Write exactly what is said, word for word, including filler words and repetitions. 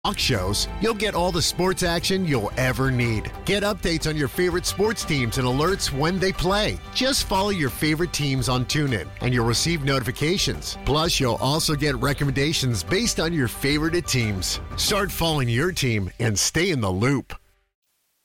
talk shows, you'll get all the sports action you'll ever need. Get updates on your favorite sports teams and alerts when they play. Just follow your favorite teams on TuneIn, and you'll receive notifications. Plus, you'll also get recommendations based on your favorite teams. Start following your team and stay in the loop.